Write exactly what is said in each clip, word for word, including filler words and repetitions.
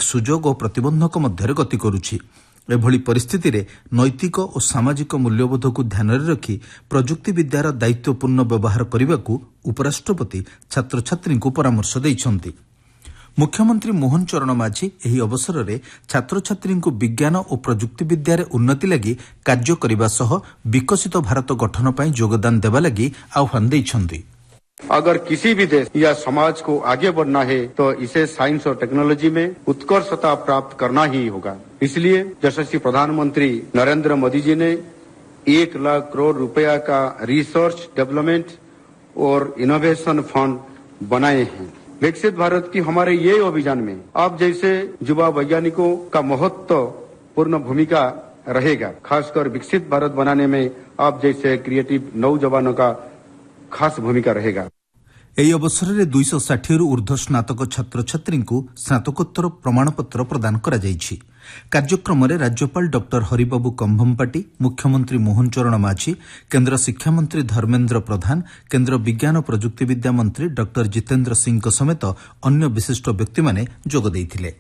ସୁଯୋଗ ଓ ପ୍ରତିବନ୍ଧକ ମଧ୍ୟରେ ଗତି କରୁଛି। ଏଭଳି ପରିସ୍ଥିତିରେ ନୈତିକ ଓ ସାମାଜିକ ମୂଲ୍ୟବୋଧକୁ ଧ୍ୟାନରେ ରଖି ପ୍ରଯୁକ୍ତିବିଦ୍ୟାର ଦାୟିତ୍ୱପୂର୍ଣ୍ଣ ବ୍ୟବହାର କରିବାକୁ ଉପରାଷ୍ଟ୍ରପତି ଛାତ୍ରଛାତ୍ରୀଙ୍କୁ ପରାମର୍ଶ ଦେଇଛନ୍ତି। ମୁଖ୍ୟମନ୍ତ୍ରୀ ମୋହନ ଚରଣ ମାଝୀ ଏହି ଅବସରରେ ଛାତ୍ରଛାତ୍ରୀଙ୍କୁ ବିଜ୍ଞାନ ଓ ପ୍ରଯୁକ୍ତିବିଦ୍ୟାରେ ଉନ୍ନତି ଲାଗି କାର୍ଯ୍ୟ କରିବା ସହ ବିକଶିତ ଭାରତ ଗଠନ ପାଇଁ ଯୋଗଦାନ ଦେବା ଲାଗି ଆହ୍ୱାନ ଦେଇଛନ୍ତି। अगर किसी भी देश या समाज को आगे बढ़ना है तो इसे साइंस और टेक्नोलॉजी में उत्कर्षता प्राप्त करना ही होगा। इसलिए यशस्वी प्रधानमंत्री नरेंद्र मोदी जी ने एक लाख करोड़ रुपया का रिसर्च डेवलपमेंट और इनोवेशन फंड बनाए हैं। विकसित भारत की हमारे ये अभियान में आप जैसे युवा वैज्ञानिकों का महत्वपूर्ण भूमिका रहेगा। खासकर विकसित भारत बनाने में आप जैसे क्रिएटिव नौजवानों का खास भूमिका रहेगा। ଏହି ଅବସରରେ ଦୁଇଶହ ଷାଠିଏରୁ ଊର୍ଦ୍ଧ୍ୱ ସ୍ନାତକ ଛାତ୍ରଛାତ୍ରୀଙ୍କୁ ସ୍ନାତକୋତ୍ତର ପ୍ରମାଣପତ୍ର ପ୍ରଦାନ କରାଯାଇଛି। କାର୍ଯ୍ୟକ୍ରମରେ ରାଜ୍ୟପାଳ ଡକ୍ଟର ହରିବାବୁ କମ୍ଭମପାଟି, ମୁଖ୍ୟମନ୍ତ୍ରୀ ମୋହନ ଚରଣ ମାଝୀ, କେନ୍ଦ୍ର ଶିକ୍ଷାମନ୍ତ୍ରୀ ଧର୍ମେନ୍ଦ୍ର ପ୍ରଧାନ, କେନ୍ଦ୍ର ବିଜ୍ଞାନ ଓ ପ୍ରଯୁକ୍ତିବିଦ୍ୟା ମନ୍ତ୍ରୀ ଡକ୍ଟର ଜିତେନ୍ଦ୍ର ସିଂଙ୍କ ସମେତ ଅନ୍ୟ ବିଶିଷ୍ଟ ବ୍ୟକ୍ତିମାନେ ଯୋଗ ଦେଇଥିଲେ।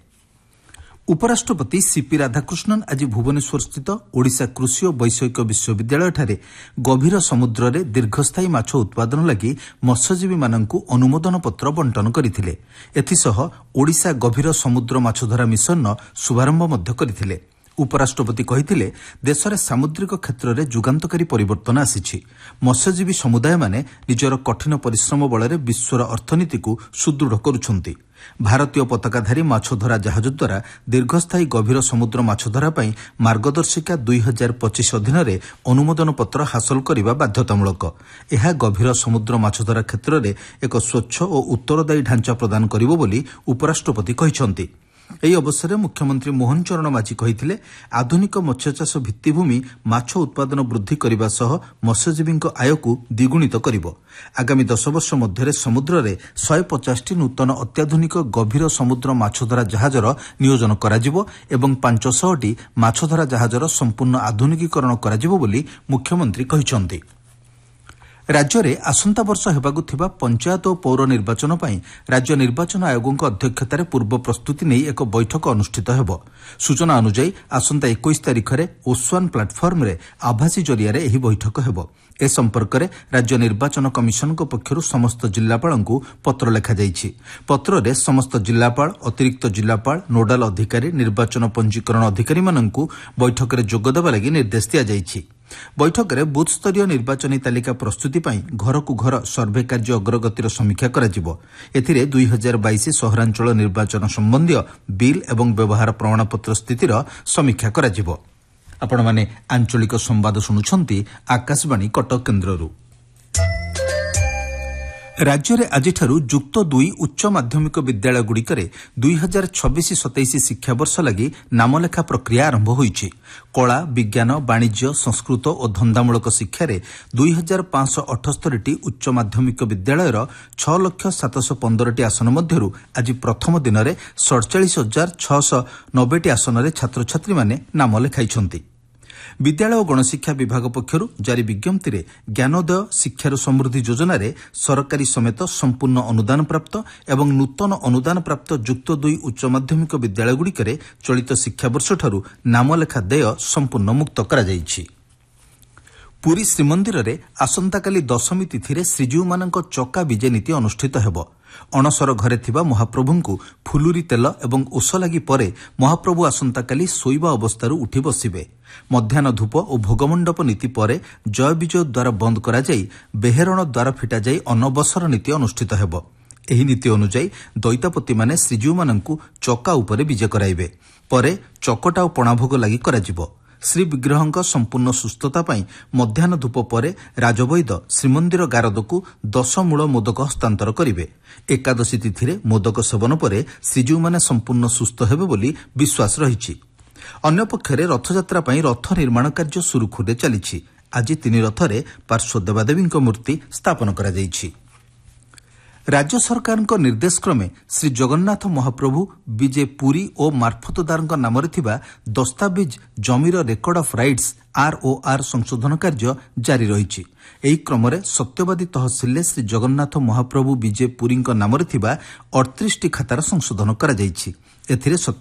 ଉପରାଷ୍ଟ୍ରପତି ସିପି ରାଧାକୃଷ୍ଣନ୍ ଆଜି ଭୁବନେଶ୍ୱରସ୍ଥିତ ଓଡ଼ିଶା କୃଷି ଓ ବୈଷୟିକ ବିଶ୍ୱବିଦ୍ୟାଳୟଠାରେ ଗଭୀର ସମୁଦ୍ରରେ ଦୀର୍ଘସ୍ଥାୟୀ ମାଛ ଉତ୍ପାଦନ ଲାଗି ମତ୍ସ୍ୟଜୀବୀମାନଙ୍କୁ ଅନୁମୋଦନ ପତ୍ର ବଣ୍ଟନ କରିଥିଲେ। ଏଥିସହ ଓଡ଼ିଶା ଗଭୀର ସମୁଦ୍ର ମାଛଧରା ମିଶନର ଶୁଭାରମ୍ଭ ମଧ୍ୟ କରିଥିଲେ। ଉପରାଷ୍ଟ୍ରପତି କହିଥିଲେ, ଦେଶରେ ସାମୁଦ୍ରିକ କ୍ଷେତ୍ରରେ ଯୁଗାନ୍ତକାରୀ ପରିବର୍ତ୍ତନ ଆସିଛି। ମତ୍ସ୍ୟଜୀବୀ ସମୁଦାୟମାନେ ନିଜର କଠିନ ପରିଶ୍ରମ ବଳରେ ବିଶ୍ୱର ଅର୍ଥନୀତିକୁ ସୁଦୃଢ଼ କରୁଛନ୍ତି। ଭାରତୀୟ ପତାକାଧାରୀ ମାଛଧରା ଜାହାଜ ଦ୍ୱାରା ଦୀର୍ଘସ୍ଥାୟୀ ଗଭୀର ସମୁଦ୍ର ମାଛଧରା ପାଇଁ ମାର୍ଗଦର୍ଶିକା ଦୁଇ ହଜାର ପଚିଶ ଅଧୀନରେ ଅନୁମୋଦନ ପତ୍ର ହାସଲ କରିବା ବାଧ୍ୟତାମୂଳକ। ଏହା ଗଭୀର ସମୁଦ୍ର ମାଛଧରା କ୍ଷେତ୍ରରେ ଏକ ସ୍ୱଚ୍ଛ ଓ ଉତ୍ତରଦାୟୀ ଢାଞ୍ଚା ପ୍ରଦାନ କରିବ ବୋଲି ଉପରାଷ୍ଟ୍ରପତି କହିଛନ୍ତି। ଏହି ଅବସରରେ ମୁଖ୍ୟମନ୍ତ୍ରୀ ମୋହନ ଚରଣ ମାଝୀ କହିଥିଲେ, ଆଧୁନିକ ମତ୍ସ୍ୟଚାଷ ଭିତ୍ତିଭୂମି ମାଛ ଉତ୍ପାଦନ ବୃଦ୍ଧି କରିବା ସହ ମତ୍ସ୍ୟଜୀବୀଙ୍କ ଆୟକୁ ଦ୍ୱିଗୁଣିତ କରିବ। ଆଗାମୀ ଦଶ ବର୍ଷ ମଧ୍ୟରେ ସମୁଦ୍ରରେ ଶହେ ପଚାଶଟି ନୂତନ ଅତ୍ୟାଧୁନିକ ଗଭୀର ସମୁଦ୍ର ମାଛଧରା ଜାହାଜର ନିୟୋଜନ କରାଯିବ ଏବଂ ପାଞ୍ଚଶହଟି ମାଛଧରା ଜାହାଜର ସମ୍ପୂର୍ଣ୍ଣ ଆଧୁନିକୀକରଣ କରାଯିବ ବୋଲି ମୁଖ୍ୟମନ୍ତ୍ରୀ କହିଛନ୍ତି। ରାଜ୍ୟରେ ଆସନ୍ତା ବର୍ଷ ହେବାକୁ ଥିବା ପଞ୍ଚାୟତ ଓ ପୌର ନିର୍ବାଚନ ପାଇଁ ରାଜ୍ୟ ନିର୍ବାଚନ ଆୟୋଗଙ୍କ ଅଧ୍ୟକ୍ଷତାରେ ପୂର୍ବ ପ୍ରସ୍ତୁତି ନେଇ ଏକ ବୈଠକ ଅନୁଷ୍ଠିତ ହେବ। ସୂଚନା ଅନୁଯାୟୀ ଆସନ୍ତା ଏକୋଇଶ ତାରିଖରେ ଓସ୍ୱାନ୍ ପ୍ଲାଟଫର୍ମରେ ଆଭାସୀ ଜରିଆରେ ଏହି ବୈଠକ ହେବ। ଏ ସମ୍ପର୍କରେ ରାଜ୍ୟ ନିର୍ବାଚନ କମିଶନଙ୍କ ପକ୍ଷରୁ ସମସ୍ତ ଜିଲ୍ଲାପାଳଙ୍କୁ ପତ୍ର ଲେଖାଯାଇଛି। ପତ୍ରରେ ସମସ୍ତ ଜିଲ୍ଲାପାଳ, ଅତିରିକ୍ତ ଜିଲ୍ଲାପାଳ, ନୋଡାଲ ଅଧିକାରୀ, ନିର୍ବାଚନ ପଞ୍ଜୀକରଣ ଅଧିକାରୀମାନଙ୍କୁ ବୈଠକରେ ଯୋଗଦେବା ଲାଗି ନିର୍ଦ୍ଦେଶ ଦିଆଯାଇଛି। ବୈଠକରେ ବୁଥସ୍ତରୀୟ ନିର୍ବାଚନୀ ତାଲିକା ପ୍ରସ୍ତୁତି ପାଇଁ ଘରକୁ ଘର ସର୍ଭେ କାର୍ଯ୍ୟ ଅଗ୍ରଗତିର ସମୀକ୍ଷା କରାଯିବ। ଏଥିରେ ଦୁଇ ହଜାର ବାଇଶ ସହରାଞ୍ଚଳ ନିର୍ବାଚନ ସମ୍ବନ୍ଧୀୟ ବିଲ୍ ଏବଂ ବ୍ୟବହାର ପ୍ରମାଣପତ୍ର ସ୍ଥିତିର ସମୀକ୍ଷା କରାଯିବ। ଆପଣମାନେ ଆଞ୍ଚଳିକ ସମ୍ବାଦ ଶୁଣୁଛନ୍ତି ଆକାଶବାଣୀ କଟକ କେନ୍ଦ୍ରରୁ। ରାଜ୍ୟରେ ଆଜିଠାରୁ ଯୁକ୍ତ ଦୁଇ ଉଚ୍ଚ ମାଧ୍ୟମିକ ବିଦ୍ୟାଳୟଗୁଡ଼ିକରେ ଦୁଇ ହଜାର ଛବିଶ ସତେଇଶ ଶିକ୍ଷାବର୍ଷ ଲାଗି ନାମଲେଖା ପ୍ରକ୍ରିୟା ଆରମ୍ଭ ହୋଇଛି। କଳା, ବିଜ୍ଞାନ, ବାଣିଜ୍ୟ, ସଂସ୍କୃତ ଓ ଧନ୍ଦାମୂଳକ ଶିକ୍ଷାରେ ଦୁଇ ହଜାର ପାଞ୍ଚଶହ ଅଠସ୍ତରୀଟି ଉଚ୍ଚ ମାଧ୍ୟମିକ ବିଦ୍ୟାଳୟର ଛଅ ଲକ୍ଷ ସାତଶହ ପନ୍ଦରଟି ଆସନ ମଧ୍ୟରୁ ଆଜି ପ୍ରଥମ ଦିନରେ ସଡ଼ଚାଳିଶ ହଜାର ଛଅଶହ ନବେଟି ଆସନରେ ଛାତ୍ରଛାତ୍ରୀମାନେ ନାମ ଲେଖାଇଛନ୍ତି। ବିଦ୍ୟାଳୟ ଓ ଗଣଶିକ୍ଷା ବିଭାଗ ପକ୍ଷରୁ ଜାରି ବିଜ୍ଞପ୍ତିରେ ଜ୍ଞାନୋଦୟ ଶିକ୍ଷାରୁ ସମୃଦ୍ଧି ଯୋଜନାରେ ସରକାରୀ ସମେତ ସମ୍ପୂର୍ଣ୍ଣ ଅନୁଦାନ ପ୍ରାପ୍ତ ଏବଂ ନୂତନ ଅନୁଦାନ ପ୍ରାପ୍ତ ଯୁକ୍ତ ଦୁଇ ଉଚ୍ଚ ମାଧ୍ୟମିକ ବିଦ୍ୟାଳୟଗୁଡ଼ିକରେ ଚଳିତ ଶିକ୍ଷାବର୍ଷଠାରୁ ନାମଲେଖା ଦେୟ ସମ୍ପୂର୍ଣ୍ଣ ମୁକ୍ତ କରାଯାଇଛି। ପୁରୀ ଶ୍ରୀମନ୍ଦିରରେ ଆସନ୍ତାକାଲି ଦଶମୀ ତିଥିରେ ଶ୍ରୀଜୀଉମାନଙ୍କ ଚକା ବିଜେ ନୀତି ଅନୁଷ୍ଠିତ ହେବ। ଅଣସର ଘରେ ଥିବା ମହାପ୍ରଭୁଙ୍କୁ ଫୁଲୁରି ତେଲ ଏବଂ ଓଷ ଲାଗି ପରେ ମହାପ୍ରଭୁ ଆସନ୍ତାକାଲି ଶୋଇବା ଅବସ୍ଥାରୁ ଉଠି ବସିବେ। ମଧ୍ୟାହ୍ନ ଧୂପ ଓ ଭୋଗମଣ୍ଡପ ନୀତି ପରେ ଜୟବିଜୟ ଦ୍ୱାର ବନ୍ଦ କରାଯାଇ ବେହେରଣ ଦ୍ୱାର ଫିଟାଯାଇ ଅନବସର ନୀତି ଅନୁଷ୍ଠିତ ହେବ। ଏହି ନୀତି ଅନୁଯାୟୀ ଦଇତାପତିମାନେ ଶ୍ରୀଜୀଉମାନଙ୍କୁ ଚକା ଉପରେ ବିଜେ କରାଇବେ। ପରେ ଚକଟା ଓ ପଣାଭୋଗ ଲାଗି କରାଯିବ। ଶ୍ରୀବିଗ୍ରହଙ୍କ ସମ୍ପୂର୍ଣ୍ଣ ସୁସ୍ଥତା ପାଇଁ ମଧ୍ୟାହ୍ନ ଧୂପ ପରେ ରାଜବୈଦ ଶ୍ରୀମନ୍ଦିର ଗାରଦକୁ ଦଶମୂଳ ମୋଦକ ହସ୍ତାନ୍ତର କରିବେ। ଏକାଦଶୀ ତିଥିରେ ମୋଦକ ସେବନ ପରେ ଶ୍ରୀଜୀଉମାନେ ସମ୍ପୂର୍ଣ୍ଣ ସୁସ୍ଥ ହେବେ ବୋଲି ବିଶ୍ୱାସ ରହିଛି। ଅନ୍ୟପକ୍ଷରେ ରଥଯାତ୍ରା ପାଇଁ ରଥ ନିର୍ମାଣ କାର୍ଯ୍ୟ ସୁରୁଖୁରୁରେ ଚାଲିଛି। ଆଜି ତିନି ରଥରେ ପାର୍ଶ୍ୱ ଦେବାଦେବୀଙ୍କ ମୂର୍ତ୍ତି ସ୍ଥାପନ କରାଯାଇଛି। ରାଜ୍ୟ ସରକାରଙ୍କ ନିର୍ଦ୍ଦେଶକ୍ରମେ ଶ୍ରୀ ଜଗନ୍ନାଥ ମହାପ୍ରଭୁ ବିଜେ ପୁରୀ ଓ ମାର୍ଫତଦାରଙ୍କ ନାମରେ ଥିବା ଦସ୍ତାବିଜ ଜମିର ରେକର୍ଡ ଅଫ୍ ରାଇଟ୍ସ ଆର୍ଓଆର୍ ସଂଶୋଧନ କାର୍ଯ୍ୟ ଜାରି ରହିଛି। ଏହି କ୍ରମରେ ସତ୍ୟବାଦୀ ତହସିଲରେ ଶ୍ରୀ ଜଗନ୍ନାଥ ମହାପ୍ରଭୁ ବିଜେ ପୁରୀଙ୍କ ନାମରେ ଥିବା ଅଠତିରିଶଟି ଖାତାର ସଂଶୋଧନ କରାଯାଇଛି। ଏଥିରେ